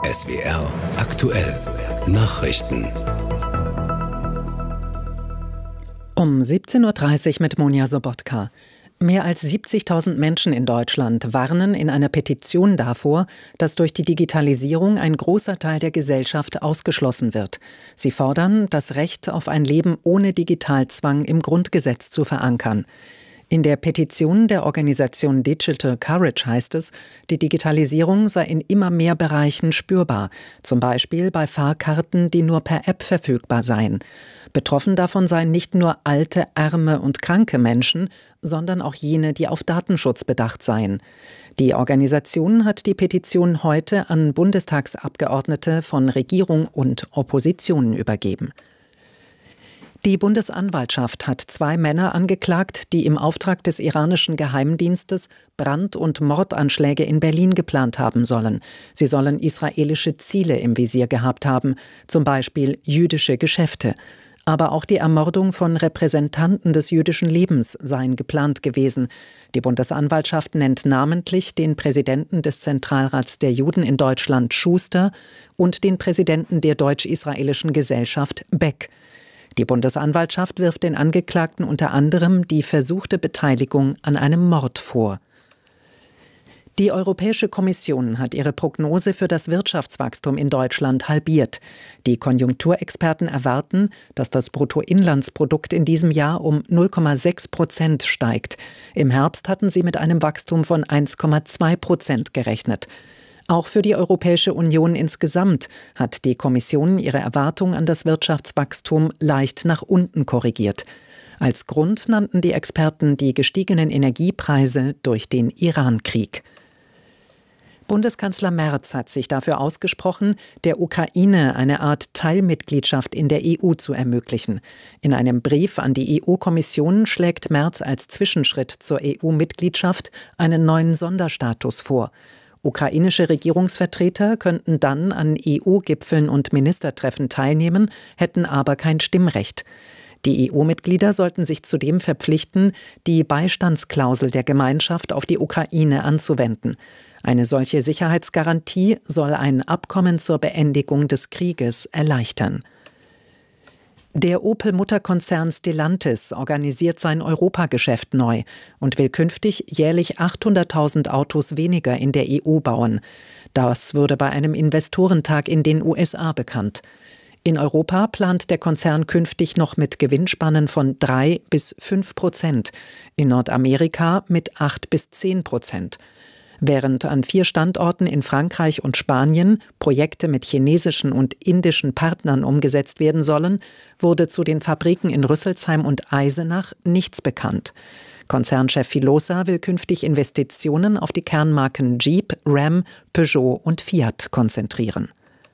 SWR aktuell Nachrichten. Um 17.30 Uhr mit Monja Sobotka. Mehr als 70.000 Menschen in Deutschland warnen in einer Petition davor, dass durch die Digitalisierung ein großer Teil der Gesellschaft ausgeschlossen wird. Sie fordern, das Recht auf ein Leben ohne Digitalzwang im Grundgesetz zu verankern. In der Petition der Organisation Digital Courage heißt es, die Digitalisierung sei in immer mehr Bereichen spürbar, zum Beispiel bei Fahrkarten, die nur per App verfügbar seien. Betroffen davon seien nicht nur alte, arme und kranke Menschen, sondern auch jene, die auf Datenschutz bedacht seien. Die Organisation hat die Petition heute an Bundestagsabgeordnete von Regierung und Opposition übergeben. Die Bundesanwaltschaft hat 2 Männer angeklagt, die im Auftrag des iranischen Geheimdienstes Brand- und Mordanschläge in Berlin geplant haben sollen. Sie sollen israelische Ziele im Visier gehabt haben, zum Beispiel jüdische Geschäfte. Aber auch die Ermordung von Repräsentanten des jüdischen Lebens seien geplant gewesen. Die Bundesanwaltschaft nennt namentlich den Präsidenten des Zentralrats der Juden in Deutschland, Schuster, und den Präsidenten der Deutsch-Israelischen Gesellschaft, Beck. Die Bundesanwaltschaft wirft den Angeklagten unter anderem die versuchte Beteiligung an einem Mord vor. Die Europäische Kommission hat ihre Prognose für das Wirtschaftswachstum in Deutschland halbiert. Die Konjunkturexperten erwarten, dass das Bruttoinlandsprodukt in diesem Jahr um 0,6% steigt. Im Herbst hatten sie mit einem Wachstum von 1,2% gerechnet. Auch für die Europäische Union insgesamt hat die Kommission ihre Erwartung an das Wirtschaftswachstum leicht nach unten korrigiert. Als Grund nannten die Experten die gestiegenen Energiepreise durch den Iran-Krieg. Bundeskanzler Merz hat sich dafür ausgesprochen, der Ukraine eine Art Teilmitgliedschaft in der EU zu ermöglichen. In einem Brief an die EU-Kommission schlägt Merz als Zwischenschritt zur EU-Mitgliedschaft einen neuen Sonderstatus vor. Ukrainische Regierungsvertreter könnten dann an EU-Gipfeln und Ministertreffen teilnehmen, hätten aber kein Stimmrecht. Die EU-Mitglieder sollten sich zudem verpflichten, die Beistandsklausel der Gemeinschaft auf die Ukraine anzuwenden. Eine solche Sicherheitsgarantie soll ein Abkommen zur Beendigung des Krieges erleichtern. Der Opel-Mutterkonzern Stellantis organisiert sein Europageschäft neu und will künftig jährlich 800.000 Autos weniger in der EU bauen. Das wurde bei einem Investorentag in den USA bekannt. In Europa plant der Konzern künftig noch mit Gewinnspannen von 3-5%, in Nordamerika mit 8-10%. Während an 4 Standorten in Frankreich und Spanien Projekte mit chinesischen und indischen Partnern umgesetzt werden sollen, wurde zu den Fabriken in Rüsselsheim und Eisenach nichts bekannt. Konzernchef Filosa will künftig Investitionen auf die Kernmarken Jeep, Ram, Peugeot und Fiat konzentrieren.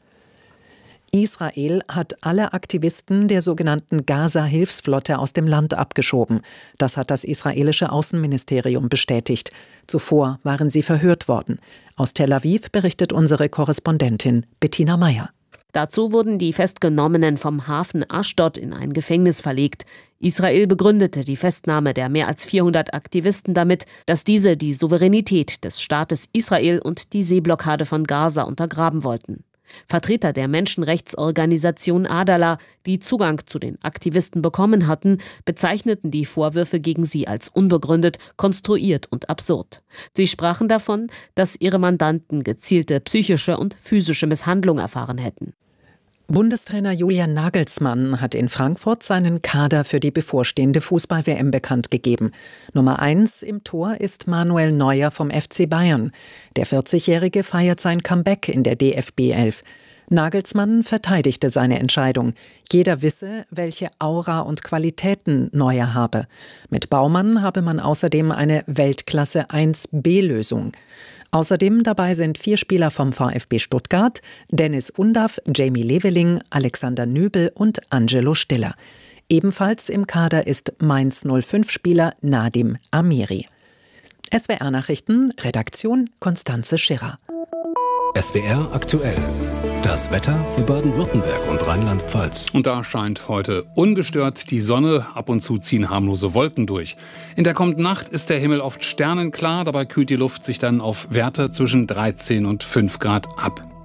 Israel hat alle Aktivisten der sogenannten Gaza-Hilfsflotte aus dem Land abgeschoben. Das hat das israelische Außenministerium bestätigt. Zuvor waren sie verhört worden. Aus Tel Aviv berichtet unsere Korrespondentin Bettina Meyer. Dazu wurden die Festgenommenen vom Hafen Aschdod in ein Gefängnis verlegt. Israel begründete die Festnahme der mehr als 400 Aktivisten damit, dass diese die Souveränität des Staates Israel und die Seeblockade von Gaza untergraben wollten. Vertreter der Menschenrechtsorganisation Adala, die Zugang zu den Aktivisten bekommen hatten, bezeichneten die Vorwürfe gegen sie als unbegründet, konstruiert und absurd. Sie sprachen davon, dass ihre Mandanten gezielte psychische und physische Misshandlung erfahren hätten. Bundestrainer Julian Nagelsmann hat in Frankfurt seinen Kader für die bevorstehende Fußball-WM bekannt gegeben. Nummer 1 im Tor ist Manuel Neuer vom FC Bayern. Der 40-Jährige feiert sein Comeback in der DFB 11. Nagelsmann verteidigte seine Entscheidung. Jeder wisse, welche Aura und Qualitäten Neuer habe. Mit Baumann habe man außerdem eine Weltklasse 1B-Lösung. Außerdem dabei sind 4 Spieler vom VfB Stuttgart, Dennis Undaff, Jamie Leveling, Alexander Nübel und Angelo Stiller. Ebenfalls im Kader ist Mainz 05-Spieler Nadim Amiri. SWR Nachrichten, Redaktion Konstanze Schirrer. SWR aktuell. Das Wetter für Baden-Württemberg und Rheinland-Pfalz. Und da scheint heute ungestört die Sonne. Ab und zu ziehen harmlose Wolken durch. In der kommenden Nacht ist der Himmel oft sternenklar. Dabei kühlt die Luft sich dann auf Werte zwischen 13 und 5 Grad ab.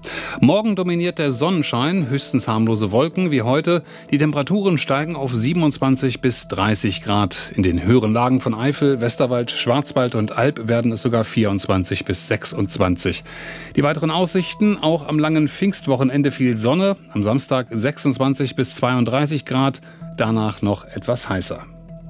Morgen dominiert der Sonnenschein, höchstens harmlose Wolken wie heute. Die Temperaturen steigen auf 27 bis 30 Grad. In den höheren Lagen von Eifel, Westerwald, Schwarzwald und Alb werden es sogar 24 bis 26. Die weiteren Aussichten: auch am langen Pfingstwochenende viel Sonne. Am Samstag 26 bis 32 Grad. Danach noch etwas heißer.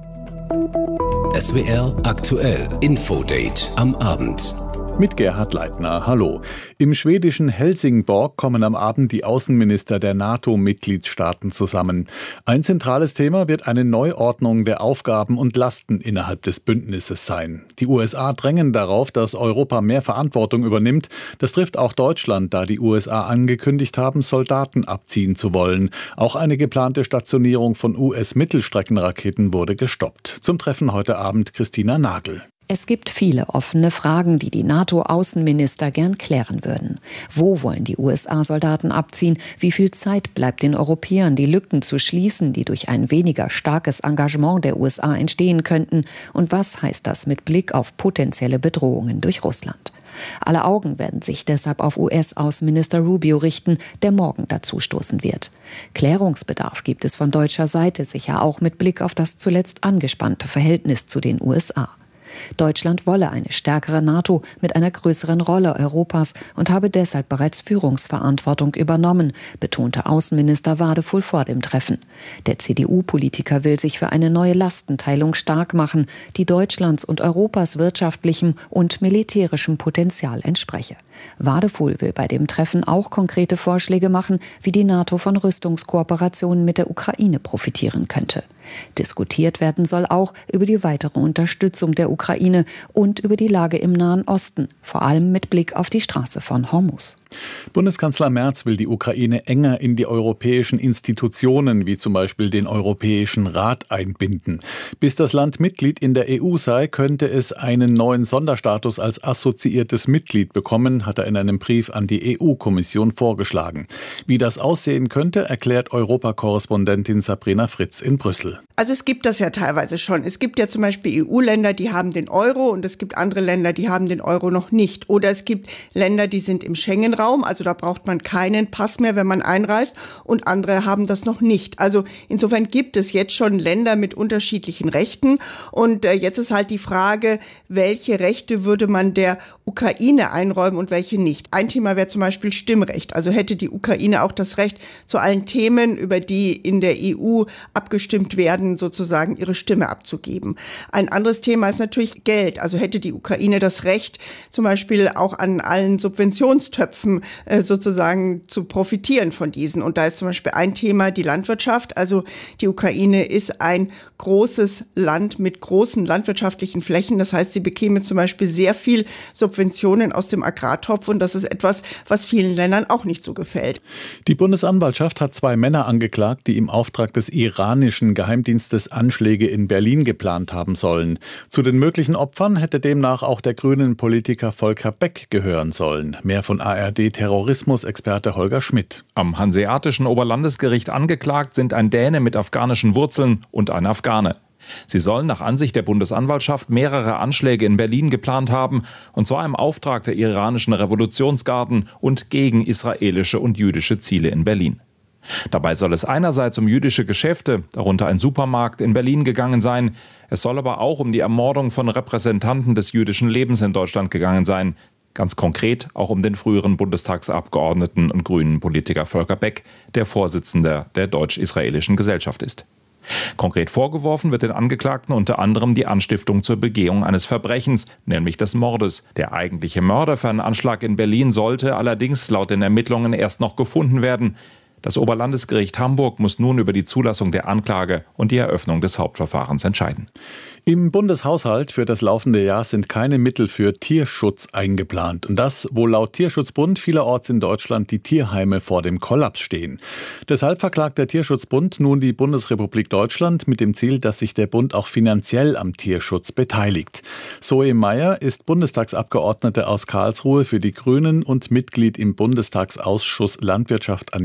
SWR aktuell Infodate am Abend. Mit Gerhard Leitner, hallo. Im schwedischen Helsingborg kommen am Abend die Außenminister der NATO-Mitgliedstaaten zusammen. Ein zentrales Thema wird eine Neuordnung der Aufgaben und Lasten innerhalb des Bündnisses sein. Die USA drängen darauf, dass Europa mehr Verantwortung übernimmt. Das trifft auch Deutschland, da die USA angekündigt haben, Soldaten abziehen zu wollen. Auch eine geplante Stationierung von US-Mittelstreckenraketen wurde gestoppt. Zum Treffen heute Abend Christina Nagel. Es gibt viele offene Fragen, die die NATO-Außenminister gern klären würden. Wo wollen die USA Soldaten abziehen? Wie viel Zeit bleibt den Europäern, die Lücken zu schließen, die durch ein weniger starkes Engagement der USA entstehen könnten? Und was heißt das mit Blick auf potenzielle Bedrohungen durch Russland? Alle Augen werden sich deshalb auf US-Außenminister Rubio richten, der morgen dazustoßen wird. Klärungsbedarf gibt es von deutscher Seite sicher auch mit Blick auf das zuletzt angespannte Verhältnis zu den USA. Deutschland wolle eine stärkere NATO mit einer größeren Rolle Europas und habe deshalb bereits Führungsverantwortung übernommen, betonte Außenminister Wadefuhl vor dem Treffen. Der CDU-Politiker will sich für eine neue Lastenteilung stark machen, die Deutschlands und Europas wirtschaftlichem und militärischem Potenzial entspreche. Wadefuhl will bei dem Treffen auch konkrete Vorschläge machen, wie die NATO von Rüstungskooperationen mit der Ukraine profitieren könnte. Diskutiert werden soll auch über die weitere Unterstützung der Ukraine und über die Lage im Nahen Osten, vor allem mit Blick auf die Straße von Hormuz. Bundeskanzler Merz will die Ukraine enger in die europäischen Institutionen, wie zum Beispiel den Europäischen Rat, einbinden. Bis das Land Mitglied in der EU sei, könnte es einen neuen Sonderstatus als assoziiertes Mitglied bekommen, hat er in einem Brief an die EU-Kommission vorgeschlagen. Wie das aussehen könnte, erklärt Europakorrespondentin Sabrina Fritz in Brüssel. Also es gibt das ja teilweise schon. Es gibt ja zum Beispiel EU-Länder, die haben den Euro, und es gibt andere Länder, die haben den Euro noch nicht. Oder es gibt Länder, die sind im Schengen-Raum, also da braucht man keinen Pass mehr, wenn man einreist, und andere haben das noch nicht. Also insofern gibt es jetzt schon Länder mit unterschiedlichen Rechten, und jetzt ist halt die Frage, welche Rechte würde man der Ukraine einräumen und welche nicht. Ein Thema wäre zum Beispiel Stimmrecht. Also hätte die Ukraine auch das Recht, zu allen Themen, über die in der EU abgestimmt werden, sozusagen ihre Stimme abzugeben. Ein anderes Thema ist natürlich Geld. Also hätte die Ukraine das Recht, zum Beispiel auch an allen Subventionstöpfen sozusagen zu profitieren von diesen. Und da ist zum Beispiel ein Thema die Landwirtschaft. Also die Ukraine ist ein großes Land mit großen landwirtschaftlichen Flächen. Das heißt, sie bekäme zum Beispiel sehr viel Subventionen aus dem Agrartopf, und das ist etwas, was vielen Ländern auch nicht so gefällt. Die Bundesanwaltschaft hat 2 Männer angeklagt, die im Auftrag des iranischen Geheimdienstes Anschläge in Berlin geplant haben sollen. Zu den möglichen Opfern hätte demnach auch der grünen Politiker Volker Beck gehören sollen. Mehr von ARD-Terrorismus-Experte Holger Schmidt. Am Hanseatischen Oberlandesgericht angeklagt sind ein Däne mit afghanischen Wurzeln und ein Afghane. Sie sollen nach Ansicht der Bundesanwaltschaft mehrere Anschläge in Berlin geplant haben, und zwar im Auftrag der iranischen Revolutionsgarden und gegen israelische und jüdische Ziele in Berlin. Dabei soll es einerseits um jüdische Geschäfte, darunter ein Supermarkt, in Berlin gegangen sein. Es soll aber auch um die Ermordung von Repräsentanten des jüdischen Lebens in Deutschland gegangen sein. Ganz konkret auch um den früheren Bundestagsabgeordneten und grünen Politiker Volker Beck, der Vorsitzender der Deutsch-Israelischen Gesellschaft ist. Konkret vorgeworfen wird den Angeklagten unter anderem die Anstiftung zur Begehung eines Verbrechens, nämlich des Mordes. Der eigentliche Mörder für einen Anschlag in Berlin sollte allerdings laut den Ermittlungen erst noch gefunden werden. Das Oberlandesgericht Hamburg muss nun über die Zulassung der Anklage und die Eröffnung des Hauptverfahrens entscheiden. Im Bundeshaushalt für das laufende Jahr sind keine Mittel für Tierschutz eingeplant. Und das, wo laut Tierschutzbund vielerorts in Deutschland die Tierheime vor dem Kollaps stehen. Deshalb verklagt der Tierschutzbund nun die Bundesrepublik Deutschland mit dem Ziel, dass sich der Bund auch finanziell am Tierschutz beteiligt. Zoe Meyer ist Bundestagsabgeordnete aus Karlsruhe für die Grünen und Mitglied im Bundestagsausschuss Landwirtschaft, Ernährung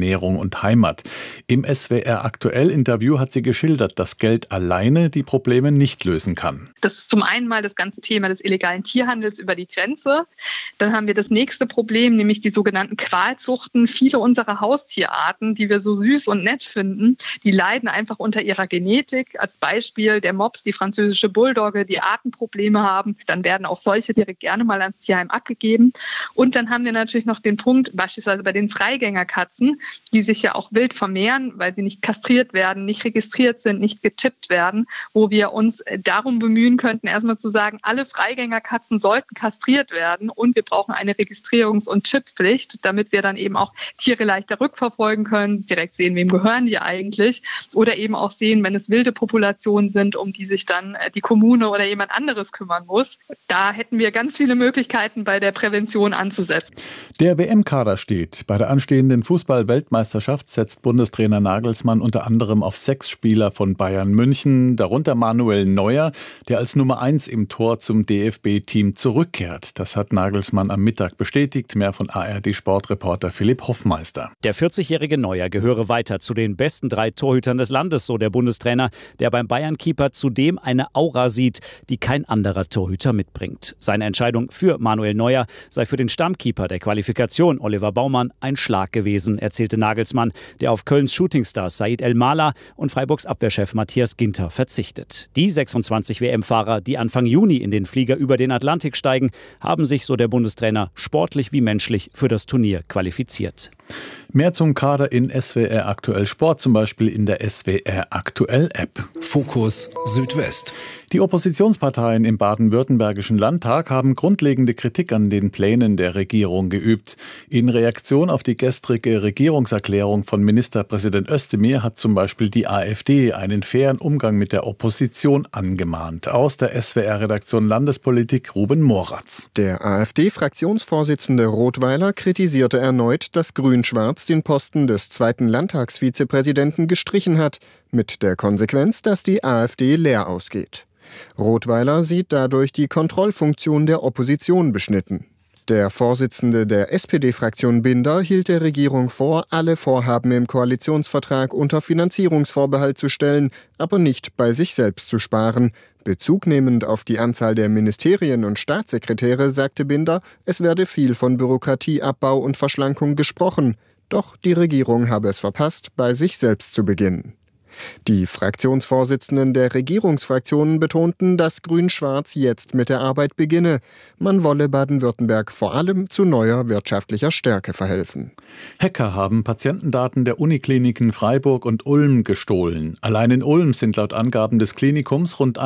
und Heimat. Im SWR Aktuell Interview hat sie geschildert, dass Geld alleine die Probleme nicht lösen kann. Das ist zum einen mal das ganze Thema des illegalen Tierhandels über die Grenze. Dann haben wir das nächste Problem, nämlich die sogenannten Qualzuchten. Viele unserer Haustierarten, die wir so süß und nett finden, die leiden einfach unter ihrer Genetik. Als Beispiel der Mops, die französische Bulldogge, die Atemprobleme haben. Dann werden auch solche direkt gerne mal ans Tierheim abgegeben. Und dann haben wir natürlich noch den Punkt, beispielsweise bei den Freigängerkatzen, die sich ja auch wild vermehren, weil sie nicht kastriert werden, nicht registriert sind, nicht getippt werden, wo wir uns darum bemühen könnten, erstmal zu sagen, alle Freigängerkatzen sollten kastriert werden und wir brauchen eine Registrierungs- und Chipppflicht, damit wir dann eben auch Tiere leichter rückverfolgen können, direkt sehen, wem gehören die eigentlich, oder eben auch sehen, wenn es wilde Populationen sind, um die sich dann die Kommune oder jemand anderes kümmern muss. Da hätten wir ganz viele Möglichkeiten, bei der Prävention anzusetzen. Der WM-Kader steht. Bei der anstehenden Fußball-Weltmeisterschaft setzt Bundestrainer Nagelsmann unter anderem auf 6 Spieler von Bayern München, darunter Manuel Neuer, der als Nummer 1 im Tor zum DFB-Team zurückkehrt. Das hat Nagelsmann am Mittag bestätigt. Mehr von ARD-Sportreporter Philipp Hoffmeister. Der 40-jährige Neuer gehöre weiter zu den besten 3 Torhütern des Landes, so der Bundestrainer, der beim Bayern-Keeper zudem eine Aura sieht, die kein anderer Torhüter mitbringt. Seine Entscheidung für Manuel Neuer sei für den Stammkeeper der Qualifikation, Oliver Baumann, ein Schlag gewesen, erzählte Nagelsmann, der auf Kölns Shootingstar Said El-Mala und Freiburgs Abwehrchef Matthias Ginter verzichtet. Die 26 WM-Fahrer, die Anfang Juni in den Flieger über den Atlantik steigen, haben sich, so der Bundestrainer, sportlich wie menschlich für das Turnier qualifiziert. Mehr zum Kader in SWR Aktuell Sport, zum Beispiel in der SWR Aktuell App. Fokus Südwest. Die Oppositionsparteien im baden-württembergischen Landtag haben grundlegende Kritik an den Plänen der Regierung geübt. In Reaktion auf die gestrige Regierungserklärung von Ministerpräsident Özdemir hat zum Beispiel die AfD einen fairen Umgang mit der Opposition angemahnt. Aus der SWR-Redaktion Landespolitik Ruben Moratz. Der AfD-Fraktionsvorsitzende Rothweiler kritisierte erneut, dass Grün-Schwarz den Posten des zweiten Landtagsvizepräsidenten gestrichen hat, mit der Konsequenz, dass die AfD leer ausgeht. Rothweiler sieht dadurch die Kontrollfunktion der Opposition beschnitten. Der Vorsitzende der SPD-Fraktion Binder hielt der Regierung vor, alle Vorhaben im Koalitionsvertrag unter Finanzierungsvorbehalt zu stellen, aber nicht bei sich selbst zu sparen. Bezug nehmend auf die Anzahl der Ministerien und Staatssekretäre sagte Binder, es werde viel von Bürokratieabbau und Verschlankung gesprochen. Doch die Regierung habe es verpasst, bei sich selbst zu beginnen. Die Fraktionsvorsitzenden der Regierungsfraktionen betonten, dass Grün-Schwarz jetzt mit der Arbeit beginne. Man wolle Baden-Württemberg vor allem zu neuer wirtschaftlicher Stärke verhelfen. Hacker haben Patientendaten der Unikliniken Freiburg und Ulm gestohlen. Allein in Ulm sind laut Angaben des Klinikums rund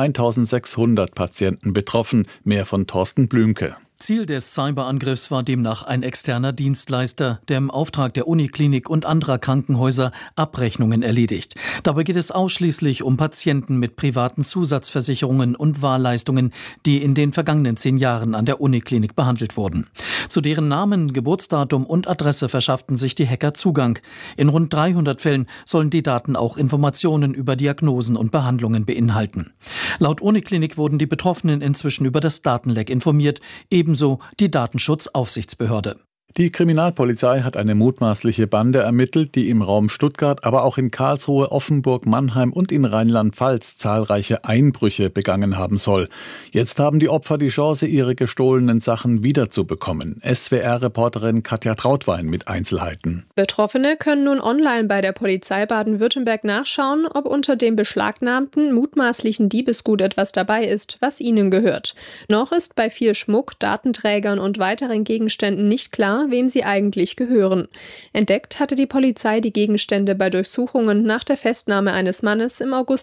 1600 Patienten betroffen. Mehr von Thorsten Blümke. Ziel des Cyberangriffs war demnach ein externer Dienstleister, der im Auftrag der Uniklinik und anderer Krankenhäuser Abrechnungen erledigt. Dabei geht es ausschließlich um Patienten mit privaten Zusatzversicherungen und Wahlleistungen, die in den vergangenen 10 Jahren an der Uniklinik behandelt wurden. Zu deren Namen, Geburtsdatum und Adresse verschafften sich die Hacker Zugang. In rund 300 Fällen sollen die Daten auch Informationen über Diagnosen und Behandlungen beinhalten. Laut Uniklinik wurden die Betroffenen inzwischen über das Datenleck informiert, ebenso die Datenschutzaufsichtsbehörde. Die Kriminalpolizei hat eine mutmaßliche Bande ermittelt, die im Raum Stuttgart, aber auch in Karlsruhe, Offenburg, Mannheim und in Rheinland-Pfalz zahlreiche Einbrüche begangen haben soll. Jetzt haben die Opfer die Chance, ihre gestohlenen Sachen wiederzubekommen. SWR-Reporterin Katja Trautwein mit Einzelheiten. Betroffene können nun online bei der Polizei Baden-Württemberg nachschauen, ob unter dem beschlagnahmten mutmaßlichen Diebesgut etwas dabei ist, was ihnen gehört. Noch ist bei viel Schmuck, Datenträgern und weiteren Gegenständen nicht klar, wem sie eigentlich gehören. Entdeckt hatte die Polizei die Gegenstände bei Durchsuchungen nach der Festnahme eines Mannes im August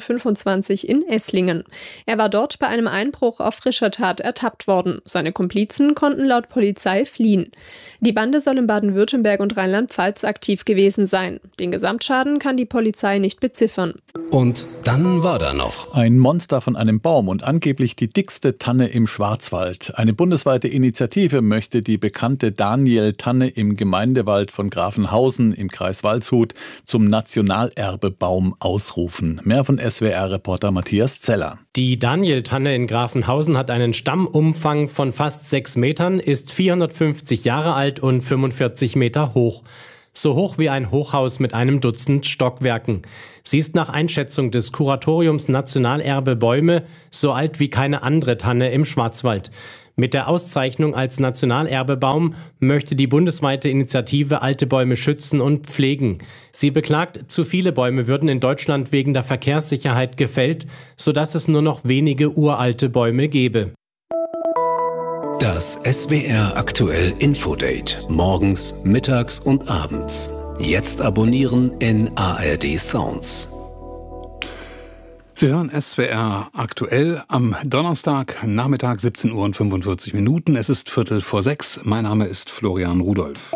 2025 in Esslingen. Er war dort bei einem Einbruch auf frischer Tat ertappt worden. Seine Komplizen konnten laut Polizei fliehen. Die Bande soll in Baden-Württemberg und Rheinland-Pfalz aktiv gewesen sein. Den Gesamtschaden kann die Polizei nicht beziffern. Und dann war da noch ein Monster von einem Baum und angeblich die dickste Tanne im Schwarzwald. Eine bundesweite Initiative möchte die bekannte Daniel-Tanne im Gemeindewald von Grafenhausen im Kreis Waldshut zum Nationalerbebaum ausrufen. Mehr von SWR-Reporter Matthias Zeller. Die Daniel-Tanne in Grafenhausen hat einen Stammumfang von fast 6 Metern, ist 450 Jahre alt und 45 Meter hoch. so hoch wie ein Hochhaus mit einem Dutzend Stockwerken. Sie ist nach Einschätzung des Kuratoriums Nationalerbe Bäume so alt wie keine andere Tanne im Schwarzwald. Mit der Auszeichnung als Nationalerbebaum möchte die bundesweite Initiative Alte Bäume schützen und pflegen. Sie beklagt, zu viele Bäume würden in Deutschland wegen der Verkehrssicherheit gefällt, sodass es nur noch wenige uralte Bäume gäbe. Das SWR aktuell Infodate. Morgens, mittags und abends. Jetzt abonnieren in ARD Sounds. Sie hören SWR aktuell am Donnerstag, Nachmittag 17:45 Uhr. Es ist 5:45. Mein Name ist Florian Rudolph.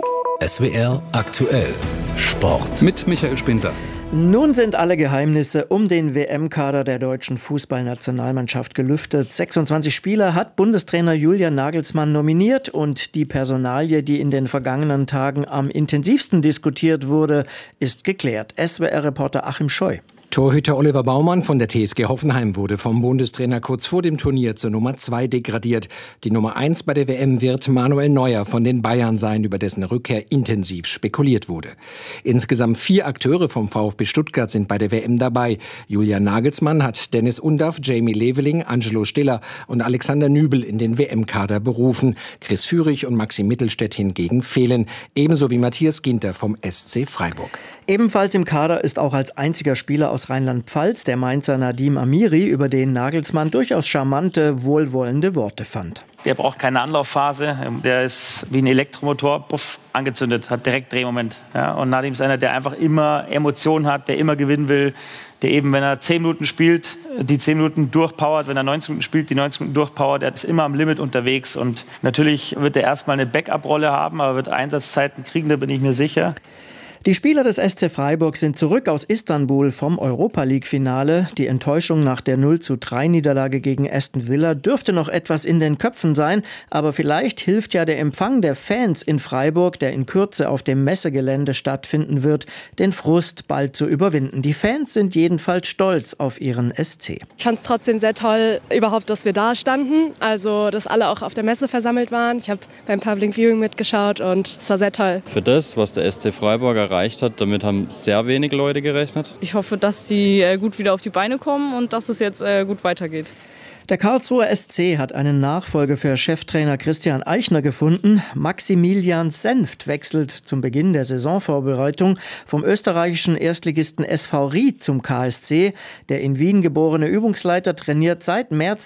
SWR aktuell Sport. Mit Michael Spindler. Nun sind alle Geheimnisse um den WM-Kader der deutschen Fußballnationalmannschaft gelüftet. 26 Spieler hat Bundestrainer Julian Nagelsmann nominiert und die Personalie, die in den vergangenen Tagen am intensivsten diskutiert wurde, ist geklärt. SWR-Reporter Achim Scheu. Torhüter Oliver Baumann von der TSG Hoffenheim wurde vom Bundestrainer kurz vor dem Turnier zur Nummer 2 degradiert. Die Nummer 1 bei der WM wird Manuel Neuer von den Bayern sein, über dessen Rückkehr intensiv spekuliert wurde. Insgesamt 4 Akteure vom VfB Stuttgart sind bei der WM dabei. Julian Nagelsmann hat Dennis Undaff, Jamie Leveling, Angelo Stiller und Alexander Nübel in den WM-Kader berufen. Chris Führig und Maxi Mittelstädt hingegen fehlen, ebenso wie Matthias Ginter vom SC Freiburg. Ebenfalls im Kader ist auch als einziger Spieler aus Rheinland-Pfalz der Mainzer Nadim Amiri, über den Nagelsmann durchaus charmante, wohlwollende Worte fand. Der braucht keine Anlaufphase, der ist wie ein Elektromotor, puff, angezündet, hat direkt Drehmoment. Ja, und Nadim ist einer, der einfach immer Emotionen hat, der immer gewinnen will, der eben, wenn er 10 Minuten spielt, die 10 Minuten durchpowert, wenn er 90 Minuten spielt, die 90 Minuten durchpowert, der ist immer am Limit unterwegs. Und natürlich wird er erstmal eine Backup-Rolle haben, aber wird Einsatzzeiten kriegen, da bin ich mir sicher. Die Spieler des SC Freiburg sind zurück aus Istanbul vom Europa-League-Finale. Die Enttäuschung nach der 0:3-Niederlage gegen Aston Villa dürfte noch etwas in den Köpfen sein, aber vielleicht hilft ja der Empfang der Fans in Freiburg, der in Kürze auf dem Messegelände stattfinden wird, den Frust bald zu überwinden. Die Fans sind jedenfalls stolz auf ihren SC. Ich fand es trotzdem sehr toll, überhaupt, dass wir da standen, also dass alle auch auf der Messe versammelt waren. Ich habe beim Public Viewing mitgeschaut und es war sehr toll. Für das, was der SC Freiburg erreicht hat, damit haben sehr wenige Leute gerechnet. Ich hoffe, dass die gut wieder auf die Beine kommen und dass es jetzt gut weitergeht. Der Karlsruher SC hat einen Nachfolger für Cheftrainer Christian Eichner gefunden. Maximilian Senft wechselt zum Beginn der Saisonvorbereitung vom österreichischen Erstligisten SV Ried zum KSC. Der in Wien geborene Übungsleiter trainiert seit März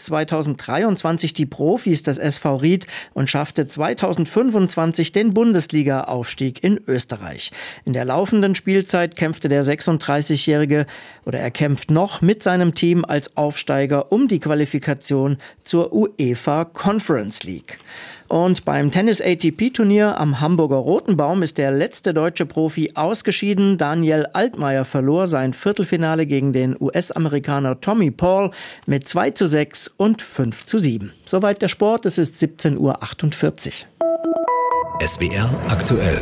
2023 die Profis des SV Ried und schaffte 2025 den Bundesliga-Aufstieg in Österreich. In der laufenden Spielzeit kämpfte der 36-Jährige, oder er kämpft noch mit seinem Team als Aufsteiger um die Qualifikation zur UEFA Conference League. Und beim Tennis-ATP-Turnier am Hamburger Rotenbaum ist der letzte deutsche Profi ausgeschieden. Daniel Altmaier verlor sein Viertelfinale gegen den US-Amerikaner Tommy Paul mit 2:6 und 5:7. Soweit der Sport, es ist 17:48 Uhr. SWR aktuell.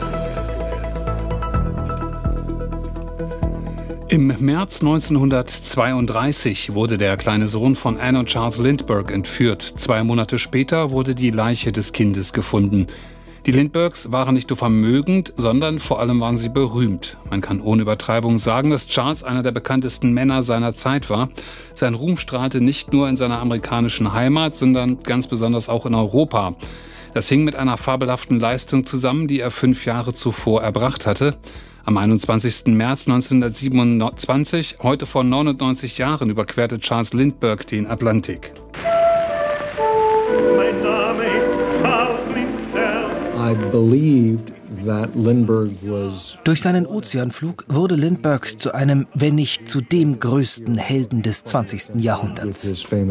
Im März 1932 wurde der kleine Sohn von Anne und Charles Lindbergh entführt. 2 Monate später wurde die Leiche des Kindes gefunden. Die Lindberghs waren nicht nur vermögend, sondern vor allem waren sie berühmt. Man kann ohne Übertreibung sagen, dass Charles einer der bekanntesten Männer seiner Zeit war. Sein Ruhm strahlte nicht nur in seiner amerikanischen Heimat, sondern ganz besonders auch in Europa. Das hing mit einer fabelhaften Leistung zusammen, die er 5 Jahre zuvor erbracht hatte. Am 21. März 1927, heute vor 99 Jahren, überquerte Charles Lindbergh den Atlantik. Mein Name ist Charles Lindbergh. I believed that Lindbergh was... Durch seinen Ozeanflug wurde Lindbergh zu einem, wenn nicht zu dem größten Helden des 20. Jahrhunderts.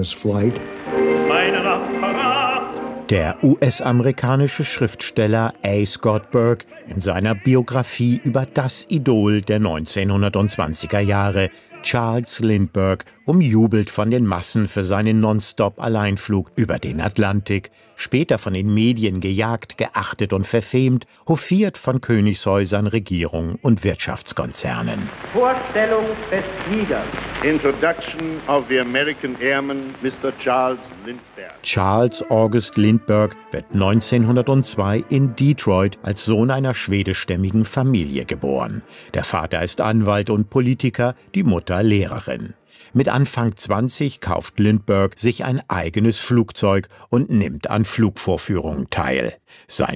Der US-amerikanische Schriftsteller A. Scott Burke in seiner Biografie über das Idol der 1920er Jahre, Charles Lindbergh, umjubelt von den Massen für seinen Nonstop-Alleinflug über den Atlantik, später von den Medien gejagt, geachtet und verfemt, hofiert von Königshäusern, Regierungen und Wirtschaftskonzernen. Vorstellung des Fliegers. Introduction of the American Airman Mr. Charles Lindbergh. Charles August Lindbergh wird 1902 in Detroit als Sohn einer schwedischstämmigen Familie geboren. Der Vater ist Anwalt und Politiker, die Mutter Lehrerin. Mit Anfang 20 kauft Lindbergh sich ein eigenes Flugzeug und nimmt an Flugvorführungen teil. Sein